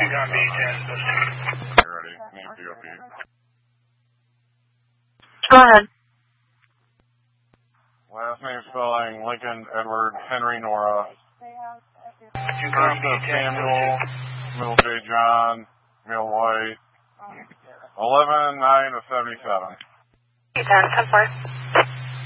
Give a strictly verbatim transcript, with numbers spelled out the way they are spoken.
Copy, ten. You ready? Need P O P. Go ahead. Last name spelling Lincoln, Edward, Henry, Nora. Two First copy, of ten. Samuel, middle J. John, middle White. eleven nine of seventy-seven. ten, ten four.